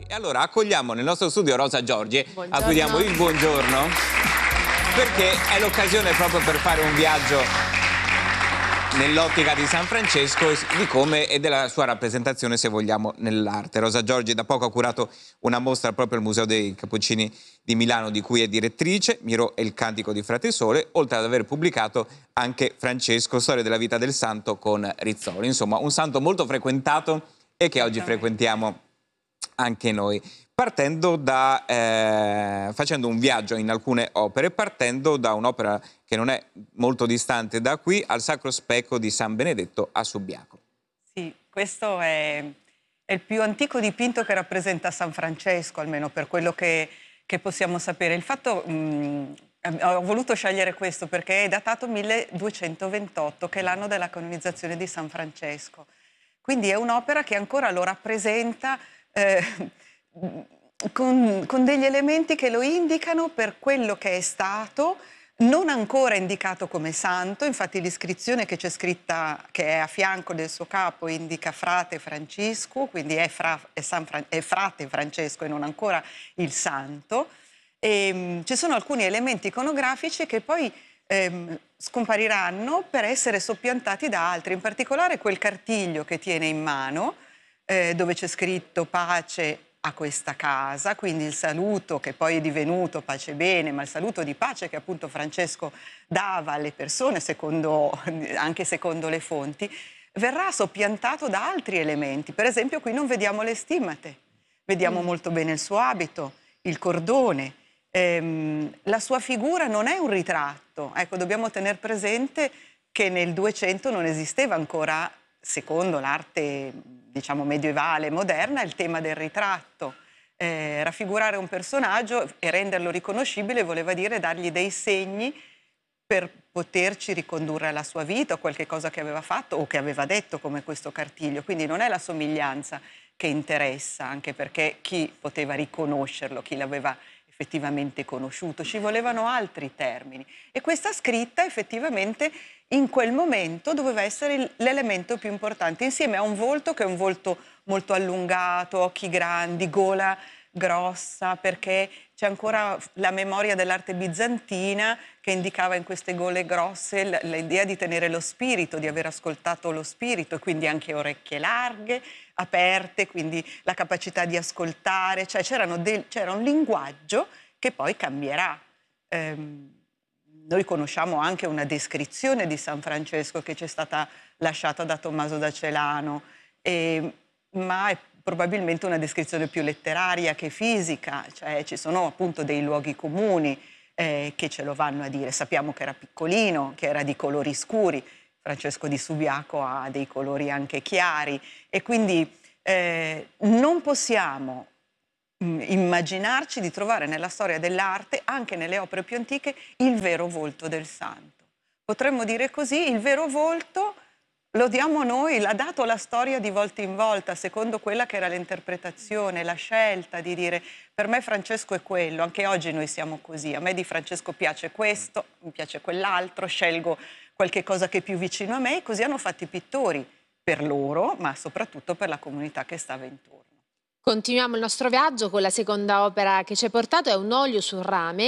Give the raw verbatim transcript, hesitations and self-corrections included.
E allora accogliamo nel nostro studio Rosa Giorgi, Buongiorno. a cui diamo il buongiorno, perché è l'occasione proprio per fare un viaggio nell'ottica di San Francesco, di come e della sua rappresentazione, se vogliamo, nell'arte. Rosa Giorgi da poco ha curato una mostra proprio al Museo dei Cappuccini di Milano, di cui è direttrice, Miro e il Cantico di Frate Sole, oltre ad aver pubblicato anche Francesco, Storia della vita del santo con Rizzoli. Insomma, un santo molto frequentato e che oggi frequentiamo anche noi, partendo da, eh, facendo un viaggio in alcune opere, partendo da un'opera che non è molto distante da qui, al Sacro Specco di San Benedetto a Subiaco. Sì, questo è, è il più antico dipinto che rappresenta San Francesco, almeno per quello che, che possiamo sapere. Il fatto, mh, ho voluto scegliere questo perché è datato milleduecentoventotto, che è l'anno della canonizzazione di San Francesco. Quindi è un'opera che ancora lo rappresenta eh, con, con degli elementi che lo indicano per quello che è stato, non ancora indicato come santo. Infatti l'iscrizione che c'è scritta, che è a fianco del suo capo, indica frate Francesco, quindi è, fra, è, San Fra, è frate Francesco e non ancora il santo. E, mh, ci sono alcuni elementi iconografici che poi ehm, scompariranno per essere soppiantati da altri, in particolare quel cartiglio che tiene in mano, eh, dove c'è scritto pace a questa casa, quindi il saluto che poi è divenuto pace bene, ma il saluto di pace che appunto Francesco dava alle persone, secondo, anche secondo le fonti, verrà soppiantato da altri elementi. Per esempio qui non vediamo le stimmate, vediamo mm. molto bene il suo abito, il cordone, ehm, la sua figura non è un ritratto. Ecco, dobbiamo tenere presente che nel duecento non esisteva ancora, secondo l'arte diciamo medievale moderna, il tema del ritratto. Eh, raffigurare un personaggio e renderlo riconoscibile voleva dire dargli dei segni per poterci ricondurre alla sua vita o qualche cosa che aveva fatto o che aveva detto, come questo cartiglio. Quindi non è la somiglianza che interessa, anche perché chi poteva riconoscerlo, chi l'aveva effettivamente conosciuto, ci volevano altri termini. E questa scritta effettivamente in quel momento doveva essere l'elemento più importante, insieme a un volto che è un volto molto allungato, occhi grandi, gola grossa, perché c'è ancora la memoria dell'arte bizantina che indicava in queste gole grosse l'idea di tenere lo spirito, di aver ascoltato lo spirito, e quindi anche orecchie larghe, aperte, quindi la capacità di ascoltare, cioè c'era un linguaggio che poi cambierà. Ehm, Noi conosciamo anche una descrizione di San Francesco che ci è stata lasciata da Tommaso da Celano, e, ma è probabilmente una descrizione più letteraria che fisica, cioè ci sono appunto dei luoghi comuni eh, che ce lo vanno a dire. Sappiamo che era piccolino, che era di colori scuri, Francesco di Subiaco ha dei colori anche chiari, e quindi eh, non possiamo immaginarci di trovare nella storia dell'arte, anche nelle opere più antiche, il vero volto del santo. Potremmo dire così, il vero volto lo diamo noi, l'ha dato la storia di volta in volta, secondo quella che era l'interpretazione, la scelta di dire per me Francesco è quello, anche oggi noi siamo così, a me di Francesco piace questo, mi piace quell'altro, scelgo qualche cosa che è più vicino a me, e così hanno fatto i pittori, per loro, ma soprattutto per la comunità che stava intorno. Continuiamo il nostro viaggio con la seconda opera che ci hai portato, è un olio su rame